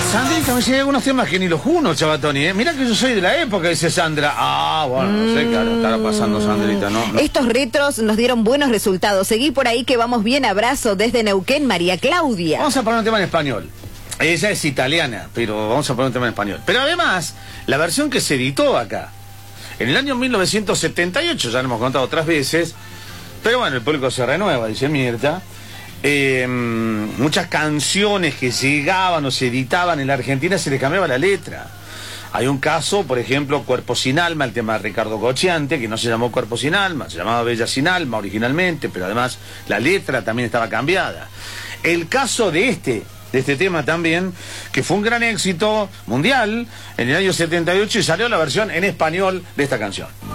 Sandrita, me dice algunos temas que ni los uno, Chavatoni, ¿eh? Mira que yo soy de la época, dice Sandra. Ah, bueno, no sé qué estará pasando, Sandrita, ¿no? Estos retros nos dieron buenos resultados. Seguí por ahí que vamos bien. Abrazo desde Neuquén, María Claudia. Vamos a poner un tema en español. Ella es italiana, pero vamos a poner un tema en español. Pero además, la versión que se editó acá, en el año 1978, ya lo hemos contado otras veces, pero bueno, el público se renueva, dice Mirta. Muchas canciones que llegaban o se editaban en la Argentina se les cambiaba la letra. Hay un caso, por ejemplo, Cuerpo sin Alma, el tema de Ricardo Cocciante, que no se llamó Cuerpo sin Alma, se llamaba Bella sin Alma originalmente, pero además la letra también estaba cambiada. El caso de este tema también, que fue un gran éxito mundial en el año 78 y salió la versión en español de esta canción.